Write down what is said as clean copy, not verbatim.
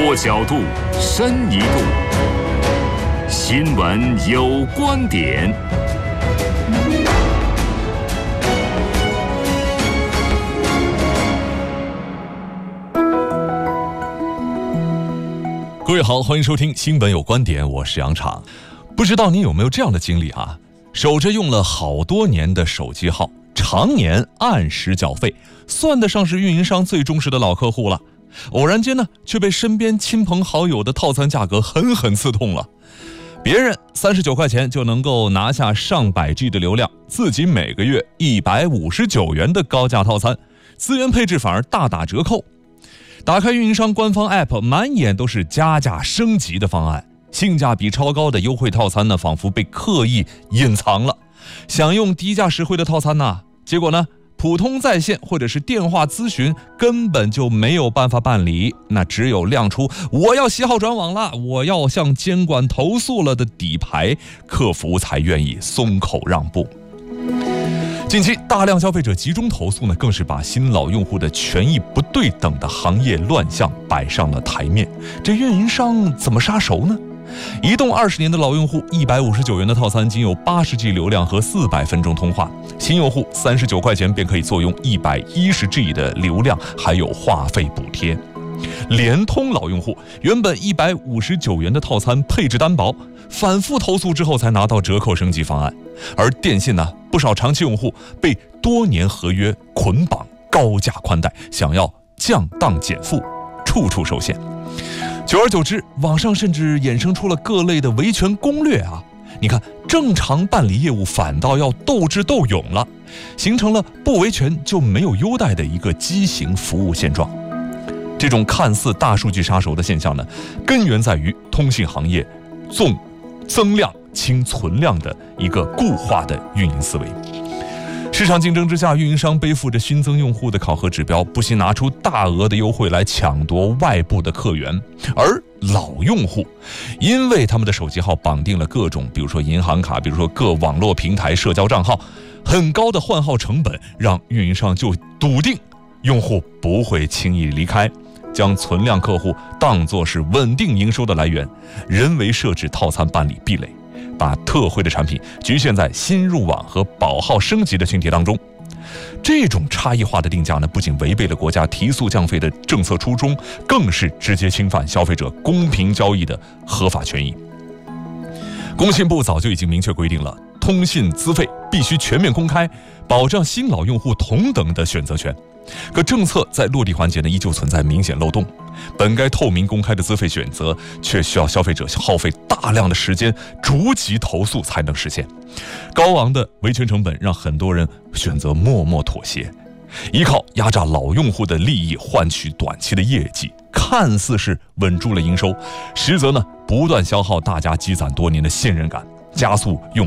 多角度，深一度。新闻有观点。 各位好，欢迎收听新闻有观点，我是杨昶。不知道你有没有这样的经历啊？守着用了好多年的手机号，常年按时缴费，算得上是运营商最忠实的老客户了。偶然间呢，却被身边亲朋好友的套餐价格狠狠刺痛了。别人39块钱就能够拿下上百 G 的流量，自己每个月159元的高价套餐，资源配置反而大打折扣。打开运营商官方 App， 满眼都是加价升级的方案，性价比超高的优惠套餐呢，仿佛被刻意隐藏了。想用低价实惠的套餐呢，结果呢，普通在线或者是电话咨询根本就没有办法办理，那只有亮出我要携号转网了，我要向监管投诉了的底牌，客服才愿意松口让步。近期大量消费者集中投诉呢，更是把新老用户的权益不对等的行业乱象摆上了台面。这运营商怎么杀熟呢？移动20年的老用户159元的套餐仅有80 G 流量和400分钟通话，新用户39块钱便可以坐拥110 G 的流量，还有话费补贴。联通老用户原本159元的套餐配置单薄，反复投诉之后才拿到折扣升级方案。而电信呢，不少长期用户被多年合约捆绑高价宽带，想要降档减负，处处受限。久而久之，网上甚至衍生出了各类的维权攻略啊！你看，正常办理业务反倒要斗智斗勇了，形成了不维权就没有优待的一个畸形服务现状。这种看似大数据杀熟的现象呢，根源在于通信行业重增量轻存量的一个固化的运营思维。市场竞争之下，运营商背负着新增用户的考核指标，不惜拿出大额的优惠来抢夺外部的客源。而老用户因为他们的手机号绑定了各种，比如说银行卡，比如说各网络平台社交账号，很高的换号成本让运营商就笃定用户不会轻易离开，将存量客户当作是稳定营收的来源，人为设置套餐办理壁垒，把特惠的产品局限在新入网和保号升级的群体当中。这种差异化的定价呢，不仅违背了国家提速降费的政策初衷，更是直接侵犯消费者公平交易的合法权益。工信部早就已经明确规定了，通信资费必须全面公开，保障新老用户同等的选择权。可政策在落地环节呢，依旧存在明显漏洞。本该透明公开的资费选择，却需要消费者耗费大量的时间逐级投诉才能实现。高昂的维权成本让很多人选择默默妥协，依靠压榨老用户的利益换取短期的业绩，看似是稳住了营收，实则呢不断消耗大家积攒多年的信任感，加速用